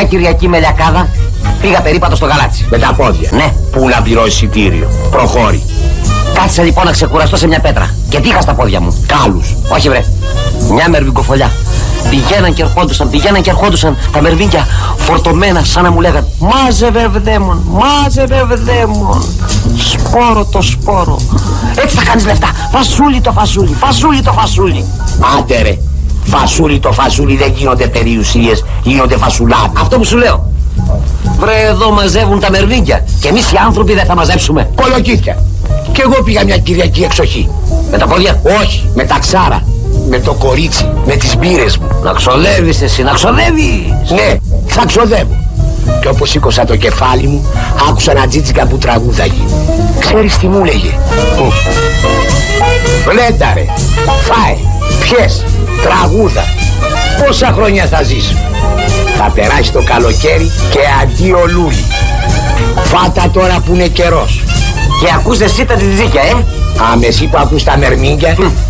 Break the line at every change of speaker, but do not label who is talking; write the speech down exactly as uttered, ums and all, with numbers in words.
Κυριακή με λιακάδα πήγα περίπατο στο γαλάτσι.
Με τα πόδια.
Ναι.
Πού να πληρώσει εισιτήριο. Προχώρη.
Κάτσε λοιπόν να ξεκουραστώ σε μια πέτρα. Και τι είχα στα πόδια μου?
Κάλους.
Όχι βρε. Μια μερβικοφολιά. Πηγαίναν και ερχόντουσαν, πηγαίναν και ερχόντουσαν τα μερβίγκια φορτωμένα σαν να μου λέγαν μάζευε ευδαίμον, μάζευε ευδαίμον. Σπόρο το σπόρο. Έτσι θα κάνεις λεφτά. Φασούλι το φασούλι, φασούλι το φασούλι.
Άντε ρε. Φασούλι το φασούλι δεν γίνονται περιουσίες, γίνονται φασουλάτι.
Αυτό που σου λέω. Βρε εδώ μαζεύουν τα μερβίγκια. Και εμείς οι άνθρωποι δεν θα μαζέψουμε.
Κολοκύθια. Κι εγώ πήγα μια Κυριακή εξοχή.
Με τα πόδια?
Όχι, με τα ξάρα. Με το κορίτσι, με τις μπύρες μου.
Να ξοδεύεις εσύ, να ξοδεύεις.
Ναι, θα ξοδεύω. Και όπως σήκωσα το κεφάλι μου, άκουσα ένα τζίτσικα που τραγούδαγε. Ξέρεις τι μου λέγε? Βλέντα ρε, φάε, πιες, τραγούδα. Πόσα χρόνια θα ζήσω? Θα περάσει το καλοκαίρι και αντίο λούλι. Φάτα τώρα που είναι καιρός.
Και ακούς εσύ τα τζιτζίκια, ε.
Άμε εσύ που ακούς τα μερμήγκια.